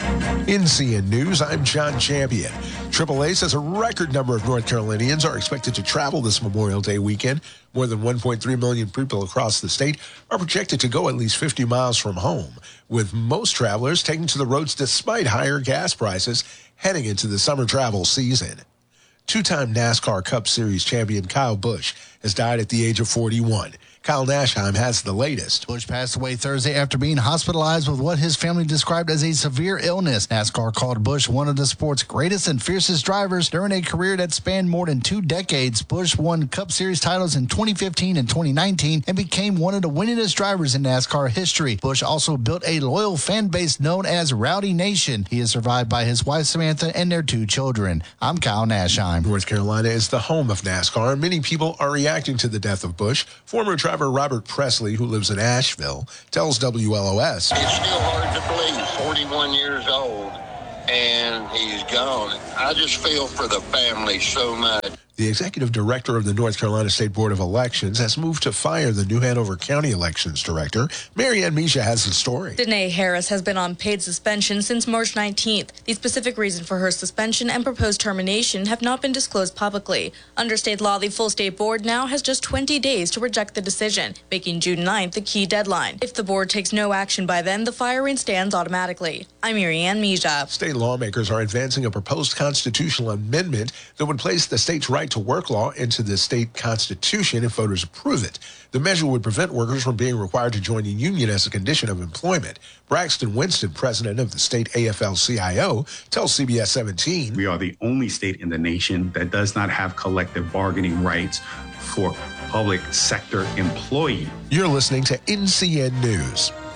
In CN News, I'm John Champion. AAA says a record number of North Carolinians are expected to travel this Memorial Day weekend. More than 1.3 million people across the state are projected to go at least 50 miles from home, with most travelers taking to the roads despite higher gas prices heading into the summer travel season. Two-time NASCAR Cup Series champion Kyle Busch has died at the age of 41. Kyle Nashheim has the latest. Busch passed away Thursday after being hospitalized with what his family described as a severe illness. NASCAR called Busch one of the sport's greatest and fiercest drivers during a career that spanned more than 2 decades. Busch won Cup Series titles in 2015 and 2019 and became one of the winningest drivers in NASCAR history. Busch also built a loyal fan base known as Rowdy Nation. He is survived by his wife Samantha and their 2 children. I'm Kyle Nashheim. North Carolina is the home of NASCAR, and many people are reacting to the death of Busch. Former driver Robert Presley, who lives in Asheville, tells WLOS. It's still hard to believe, 41 years old, and he's gone. I just feel for the family so much. The executive director of the North Carolina State Board of Elections has moved to fire the New Hanover County Elections Director. Marianne Misha has the story. Danae Harris has been on paid suspension since March 19th. The specific reason for her suspension and proposed termination have not been disclosed publicly. Under state law, the full state board now has just 20 days to reject the decision, making June 9th the key deadline. If the board takes no action by then, the firing stands automatically. I'm Marianne Misha. State lawmakers are advancing a proposed constitutional amendment that would place the state's right to work law into the state constitution if voters approve it. The measure would prevent workers from being required to join a union as a condition of employment. Braxton Winston, president of the state AFL-CIO, tells CBS 17. We are the only state in the nation that does not have collective bargaining rights for public sector employees. You're listening to NCN News.